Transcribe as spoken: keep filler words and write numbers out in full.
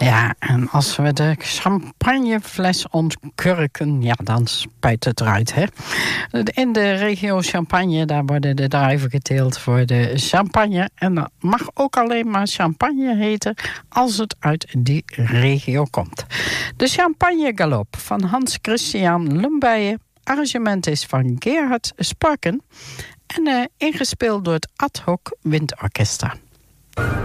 Ja, en als we de champagnefles ontkurken, ja, dan spuit het eruit, hè. In de regio Champagne, daar worden de druiven geteeld voor de champagne. En dat mag ook alleen maar champagne heten als het uit die regio komt. De Champagne Galop van Hans Christian Lumbeije. Arrangement is van Gerhard Sparken. En uh, ingespeeld door het Ad Hoc Windorkestra.